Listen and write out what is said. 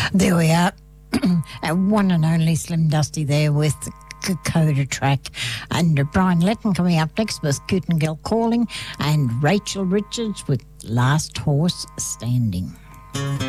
There we are. One and only Slim Dusty there with the Kokoda track. And Brian Letton coming up next with Cootengill Calling, and Rachel Richards with Last Horse Standing.